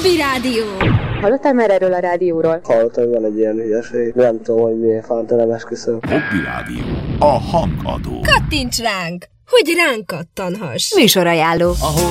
Hobby Rádió. Hallottál már erről a rádióról? Hallottam, hogy van egy ilyen hülyeség. Nem tudom, hogy miért fanta, nem esküszöm. Hobby Rádió. A hangadó. Kattints ránk, hogy ránk kattanhass. Műsorajánló. Ahol